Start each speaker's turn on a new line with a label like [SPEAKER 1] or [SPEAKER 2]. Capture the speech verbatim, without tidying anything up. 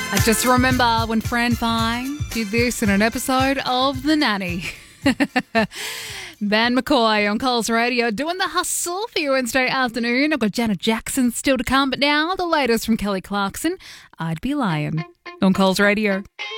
[SPEAKER 1] I just remember when Fran Fine did this in an episode of The Nanny. Ben McCoy on Coles Radio doing the hustle for your Wednesday afternoon. I've got Janet Jackson still to come, but now the latest from Kelly Clarkson, I'd Be Lying on Coles Radio.